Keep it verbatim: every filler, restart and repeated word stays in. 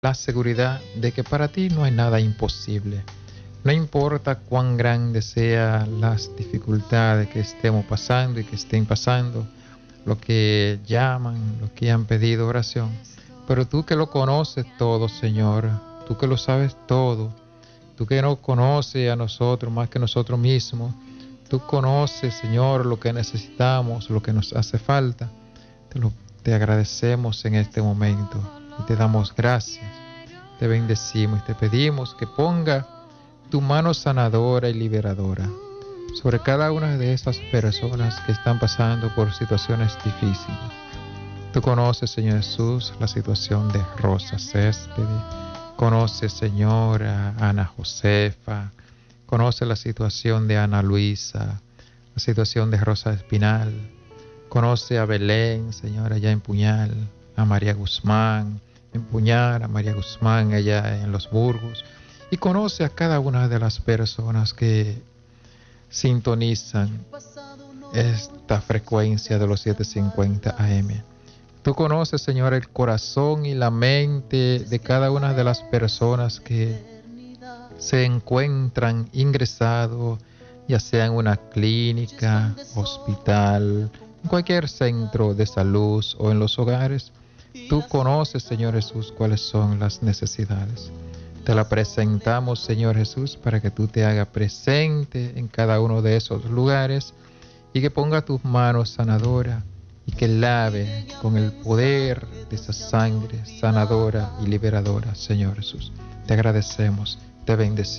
la seguridad de que para ti no hay nada imposible. No importa cuán grandes sean las dificultades que estemos pasando y que estén pasando, lo que llaman, lo que han pedido oración, pero tú que lo conoces todo, Señor, tú que lo sabes todo, tú que nos conoces a nosotros más que nosotros mismos, tú conoces, Señor, lo que necesitamos, lo que nos hace falta. Te, lo, te agradecemos en este momento y te damos gracias, te bendecimos y te pedimos que ponga tu mano sanadora y liberadora sobre cada una de esas personas que están pasando por situaciones difíciles. Tú conoces, Señor Jesús, la situación de Rosa Céspedes, conoces, Señor, a Ana Josefa, conoces la situación de Ana Luisa, la situación de Rosa Espinal, conoce a Belén, Señor, allá en Puñal, a María Guzmán, en Puñal, a María Guzmán allá en Los Burgos, y conoce a cada una de las personas que sintonizan esta frecuencia de los setecientos cincuenta A M. Tú conoces, Señor, el corazón y la mente de cada una de las personas que se encuentran ingresados, ya sea en una clínica, hospital, en cualquier centro de salud o en los hogares. Tú conoces, Señor Jesús, cuáles son las necesidades. Te la presentamos, Señor Jesús, para que tú te hagas presente en cada uno de esos lugares y que ponga tus manos sanadoras y que lave con el poder de esa sangre sanadora y liberadora, Señor Jesús. Te agradecemos, te bendecimos.